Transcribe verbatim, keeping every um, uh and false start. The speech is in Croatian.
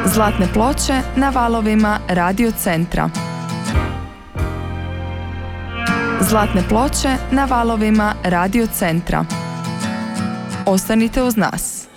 Zlatne ploče na valovima Radio Centra. Zlatne ploče na valovima Radio Centra. Ostanite uz nas.